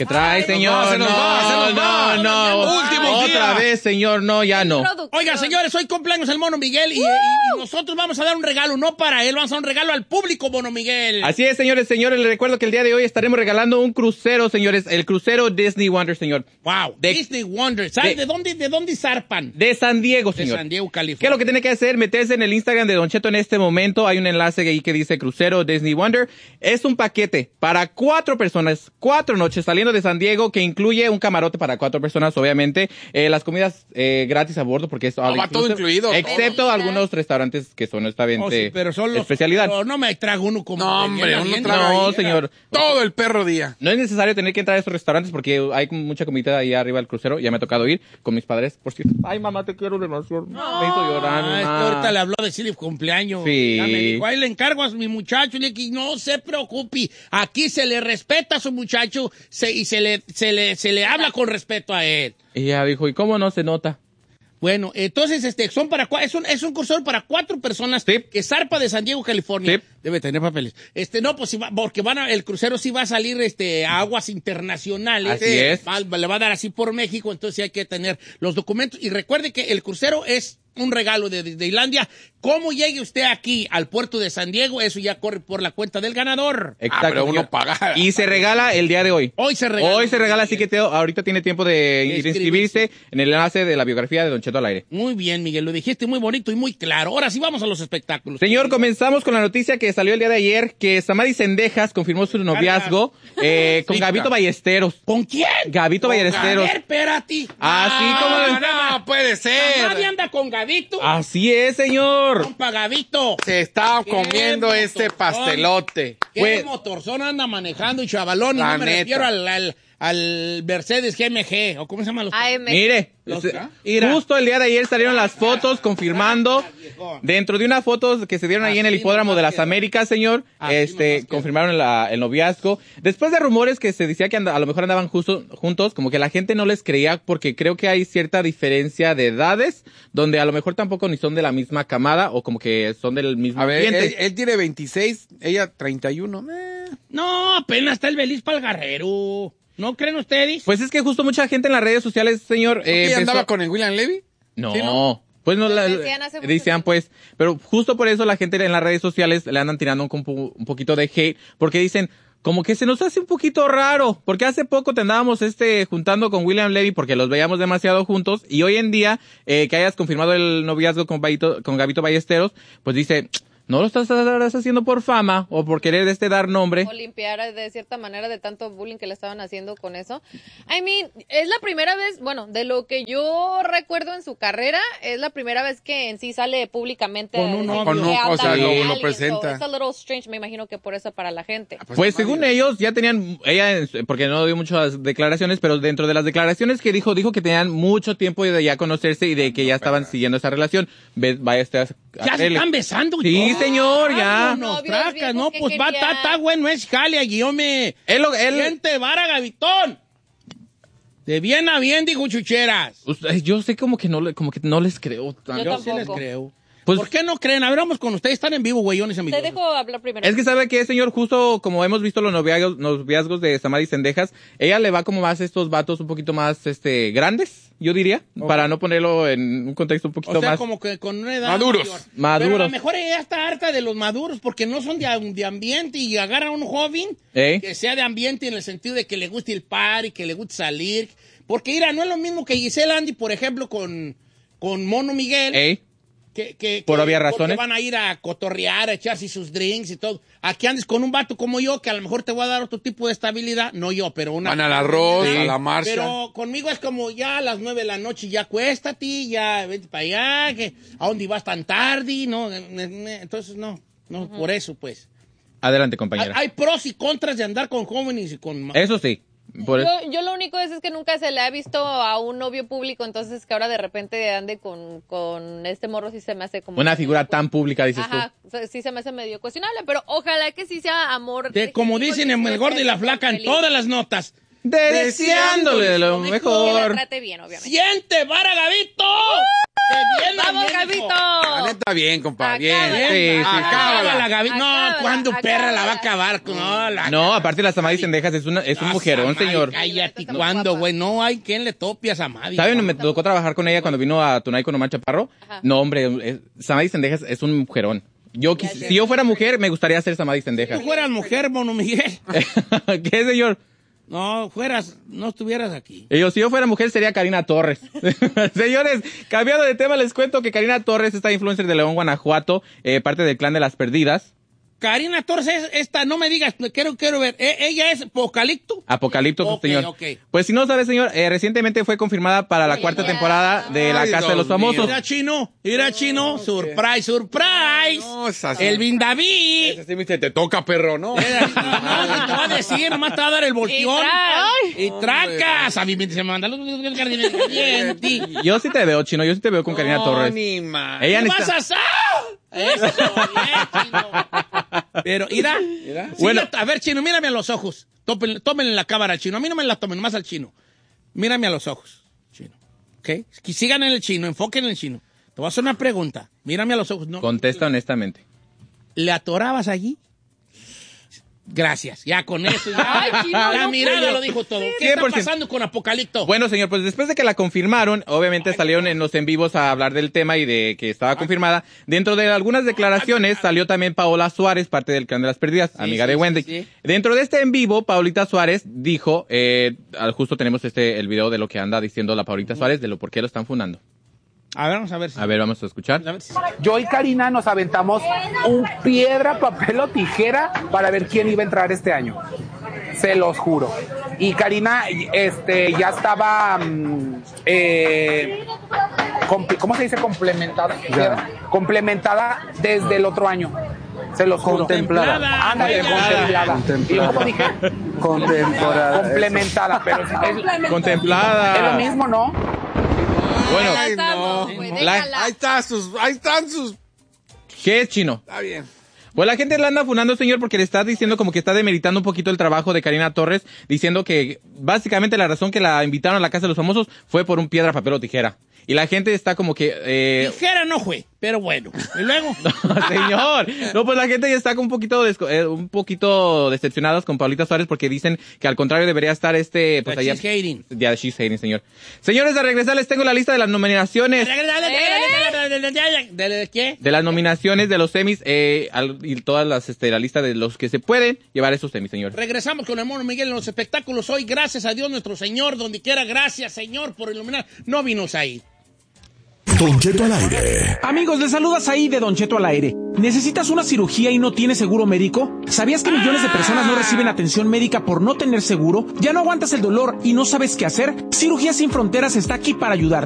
¿Qué trae, señor? Se nos va. No. Último día. Otra vez, señor, no, ya no. Oiga, señores, hoy cumpleaños el Mono Miguel y nosotros vamos a dar un regalo, no para él, vamos a dar un regalo al público, Mono Miguel. Así es, señores, les recuerdo que el día de hoy estaremos regalando un crucero, señores, el crucero Disney Wonder, señor. Wow, Disney Wonder. ¿Sabes de dónde zarpan? De San Diego, señor. De San Diego, California. ¿Qué es lo que tiene que hacer? Meterse en el Instagram de Don Cheto en este momento. Hay un enlace ahí que dice crucero Disney Wonder. Es un paquete para 4 personas, 4 noches saliendo de San Diego que incluye un camarote para 4 personas, obviamente. Las comidas gratis a bordo porque es va todo incluido. Excepto algunos restaurantes que son esta pero son los especialidad. Pero no me trago uno como. No, hombre, uno traga No, ahí, señor. Todo el perro día. No es necesario tener que entrar a esos restaurantes porque hay mucha comida ahí arriba del crucero. Ya me ha tocado ir con mis padres, por cierto. Ay, mamá, te quiero demasiado. Me hizo llorar. Es que ahorita le habló de decirle cumpleaños. Sí. Ya me dijo, ahí le encargo a mi muchacho. Le dije, no se preocupe. Aquí se le respeta a su muchacho y se le habla con respeto a él. Y ella dijo, ¿y cómo no se nota? Bueno, entonces son para es un crucero para 4 personas Sí. que zarpa de San Diego, California. Sí. Debe tener papeles. No, pues porque el crucero sí va a salir a aguas internacionales. Así es. Le va a dar así por México, entonces sí hay que tener los documentos. Y recuerde que el crucero es un regalo de Disneylandia. ¿Cómo llegue usted aquí al puerto de San Diego? Eso ya corre por la cuenta del ganador. Exacto. Pero uno señor. paga. Y se regala el día de hoy. Hoy se regala. Así que ahorita tiene tiempo de inscribirse en el enlace de la biografía de Don Cheto al aire. Muy bien, Miguel, lo dijiste muy bonito y muy claro. Ahora sí vamos a los espectáculos. Señor, comenzamos con la noticia que salió el día de ayer, que Samadi Cendejas confirmó su noviazgo con Gabito Ballesteros. ¿Con quién? Gabito Ballesteros. A ver, espérate. Así como... No, puede ser. Nadie anda con Gabito. Así es, señor. Compa Gabito. Se está comiendo motorzón. ese pastelote. ¿Qué Pues- motorzón anda manejando y chavalón? Y La no me neta. refiero al Mercedes GMG, o ¿cómo se llama los? Mire, Mira. justo el día de ayer salieron las fotos confirmando, dentro de una foto que se dieron ahí en el Así hipódromo nomás de las queda. Américas, señor, Así nomás queda. confirmaron el noviazgo. Después de rumores que se decía que a lo mejor andaban juntos, como que la gente no les creía porque creo que hay cierta diferencia de edades, donde a lo mejor tampoco ni son de la misma camada o como que son del mismo A ver, ambiente. él tiene 26, ella 31. No, apenas está el Belis Palgarrero. ¿No creen ustedes? Pues es que justo mucha gente en las redes sociales, señor, ¿Ella andaba empezó- con el William Levy? No, ¿Sí, no? pues no la Decían hace mucho decían tiempo. pues, pero justo por eso la gente en las redes sociales le andan tirando un poquito de hate, porque dicen, como que se nos hace un poquito raro, porque hace poco te andábamos juntando con William Levy porque los veíamos demasiado juntos, y hoy en día, que hayas confirmado el noviazgo con Gabito Ballesteros, pues dice, no lo estás haciendo por fama o por querer dar nombre. O limpiar de cierta manera de tanto bullying que le estaban haciendo con eso. I mean, es la primera vez, bueno, de lo que yo recuerdo en su carrera, es la primera vez que en sí sale públicamente Con a un decir novio. que Con un- anda o sea, con lo alguien. presenta. So, it's a little strange, me imagino que por eso para la gente. Pues según ellos ya tenían, porque no dio muchas declaraciones, pero dentro de las declaraciones que dijo que tenían mucho tiempo de ya conocerse y de que ya estaban siguiendo esa relación. Vaya Ya se están besando. y Sí, todo. señor, ya. No, Novios, tracas, viejos, no, ¿qué pues va, querían? está bueno, es jale, guiome. Él Gente, vara, Gavitón. De bien a bien, dijo Chucheras. yo sé como que no les creo tanto. Yo Yo sí les tampoco. creo. Pues- ¿Por qué no creen? A ver, vamos con ustedes. Están en vivo, güeyones, amigos. Te dejo hablar primero. Es que sabe que, señor, justo como hemos visto los noviazgos de Samadi Cendejas, ella le va como más a estos vatos un poquito más, grandes, yo diría, para no ponerlo en un contexto un poquito O sea, más. como que con una edad Maduros. mayor. Maduros. Pero a lo mejor ella está harta de los maduros porque no son de ambiente y agarra a un joven ¿Eh? que sea de ambiente en el sentido de que le guste el party, que le guste salir. Porque, mira, no es lo mismo que Giselle Andy, por ejemplo, con Mono Miguel. ¿Eh? Que Por obvias porque razones. van a ir a cotorrear, a echarse sus drinks y todo. Aquí andes con un vato como yo, que a lo mejor te voy a dar otro tipo de estabilidad. No yo, pero una... Van al arroz, Sí. a la marcha. Pero conmigo es como ya a las 9 de la noche, ya acuéstate, ya vete para allá, que a dónde vas tan tarde, no, entonces no, por eso pues. Adelante, compañera. Hay pros y contras de andar con jóvenes y con... Eso sí. Por Yo lo único es que nunca se le ha visto a un novio público, entonces que ahora de repente ande con este morro sí se me hace como... una figura tan pública, dices Ajá, sí se me hace medio cuestionable, pero ojalá que sí sea amor. Como dicen en El Gordo y la Flaca, en feliz. todas las notas, deseándole lo Que la mejor. trate bien, obviamente. ¡Siente, vara, Gavito! ¡Que viene, ¡Vamos, viene, Gavito! hijo! La neta, bien, compa, bien. Acábala. Sí, sí. Acábala, Gavito. No, Acábala, ¿cuándo perra la va a acábala. acabar? No, No, aparte las Samadis Cendejas es un mujerón, Samadi, señor. Cállate, Está muy ¿cuándo, guapa. güey? No hay quien le tope a Samadi. ¿Saben? Me tocó trabajar con ella cuando vino a Tunay con Omar Chaparro. Ajá. No, hombre, Samadhi Cendejas es un mujerón. Si yo fuera mujer, me gustaría ser Samadhi Si Cendejas. tú fueras mujer, Mono Miguel. ¿Qué, señor? No estuvieras aquí. Y yo, si yo fuera mujer, sería Karina Torres. Señores, cambiando de tema, les cuento que Karina Torres, esta influencer de León, Guanajuato, parte del clan de las perdidas. Karina Torres es esta, no me digas, quiero ver. ¿Ella es Apocalipto? Apocalipto, Ok, señor. ok. Pues si no sabe, señor, recientemente fue confirmada para la cuarta temporada de La Ay, Casa de los Dios mío. Famosos. Mira chino, surprise, surprise. No, es así. El Bin David. Ese sí me dice, te toca, perro, ¿no? No, te va a decir, nomás te va a dar el volteón. Y tracas. A mí se me mandan los calientes. Yo sí te veo, chino, yo sí te veo con Karina No, Torres. ni más. Ella ¿Qué vas necesita- a hacer? Eso, bien, chino. Pero, mira. Sí, Bueno. a ver, chino, mírame a los ojos. Tómenle la cámara al chino. A mí no me la tomen, más al chino. Mírame a los ojos, chino. ¿Ok? Que sigan en el chino, enfoquen en el chino. Te voy a hacer una pregunta. Mírame a los ojos. No. Contesta honestamente. ¿Le atorabas allí? Gracias. Ya con eso. Ya, Ay, chino, la no mirada puedo. lo dijo todo. ¿Qué 100%. está pasando con Apocalipto? Bueno, señor, pues después de que la confirmaron, obviamente salieron en los en vivos a hablar del tema y de que estaba confirmada. Dentro de algunas declaraciones salió también Paola Suárez, parte del clan de las perdidas, amiga de Wendy. sí. Dentro de este en vivo, Paulita Suárez dijo, justo tenemos el video de lo que anda diciendo la Paulita Suárez, de lo por qué lo están fundando. A ver, vamos a ver. A ver, vamos a escuchar. A ver si- Yo y Karina nos aventamos un piedra, papel o tijera para ver quién iba a entrar este año. Se los juro. Y Karina, ya estaba, ¿cómo se dice? Complementada desde el otro año. Se los juro. Contemplada. Ándale, contemplada. ¿Y yo cómo dije? Complementada, pero es Contemplada. lo mismo, ¿no? Bueno, Ya estamos, güey, la- déjala. Ahí están sus. ¿qué es chino? Está bien. Pues la gente la anda funando, señor, porque le está diciendo como que está demeritando un poquito el trabajo de Karina Torres, diciendo que básicamente la razón que la invitaron a la Casa de los Famosos fue por un piedra, papel o tijera. Y la gente está como que... Tijera no fue, pero bueno. Y luego. Señor, no, pues la gente ya está un poquito decepcionados con Paulita Suárez porque dicen que al contrario debería estar pues But allá. she's hating. Ya, she's hating, señor. Señores, a regresar les tengo la lista de las nominaciones. ¿De qué? De las nominaciones de los semis y todas la lista de los que se pueden llevar esos semis, señor. Regresamos con el Mono Miguel en los espectáculos hoy. Gracias a Dios nuestro Señor, donde quiera. Gracias, Señor, por iluminar. No vinos ahí. Don Cheto al aire. Amigos, les saludas ahí de Don Cheto al aire. ¿Necesitas una cirugía y no tienes seguro médico? ¿Sabías que millones de personas no reciben atención médica por no tener seguro? ¿Ya no aguantas el dolor y no sabes qué hacer? Cirugía Sin Fronteras está aquí para ayudar.